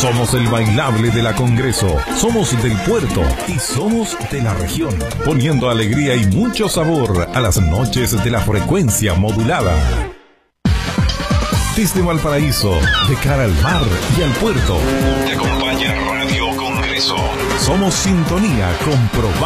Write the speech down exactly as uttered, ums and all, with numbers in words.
Somos el bailable de la Congreso, somos del puerto y somos de la región, poniendo alegría y mucho sabor a las noches de la frecuencia modulada. Desde Valparaíso, de cara al mar y al puerto, te acompaña Radio Congreso. Somos sintonía comprobada.